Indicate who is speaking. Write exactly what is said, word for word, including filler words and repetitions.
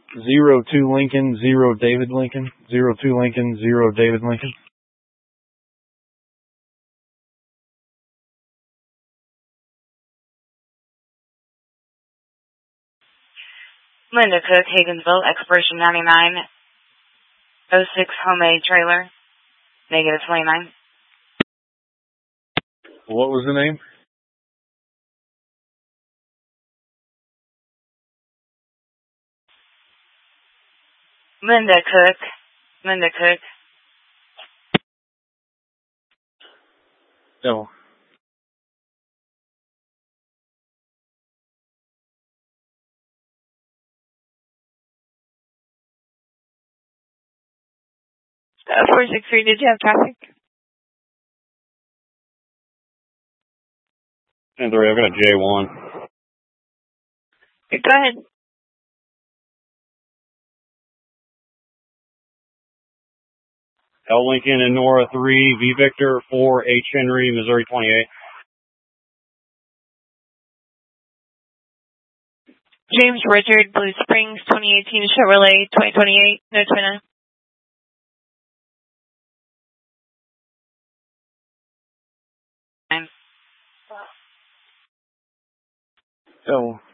Speaker 1: Zero two Lincoln, zero David Lincoln, zero two Lincoln, zero David Lincoln.
Speaker 2: Linda Cook, Higginsville, expiration ninety-nine oh six homemade trailer, negative twenty-nine.
Speaker 1: What was the name?
Speaker 2: Linda Cook, Linda Cook.
Speaker 1: No.
Speaker 2: Uh, four six three, did you have traffic?
Speaker 3: ten three, I've got a J one.
Speaker 2: Go ahead.
Speaker 3: L Lincoln and Nora three, V Victor four, H Henry, Missouri twenty-eight.
Speaker 2: James Richard, Blue Springs, twenty eighteen Chevrolet, twenty twenty-eight, no twenty-nine.
Speaker 1: So